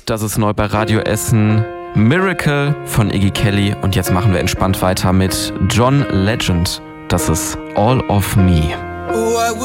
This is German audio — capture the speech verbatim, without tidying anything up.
Das ist neu bei Radio Essen. Miracle von Iggy Kelly. Und jetzt machen wir entspannt weiter mit John Legend. Das ist All of Me.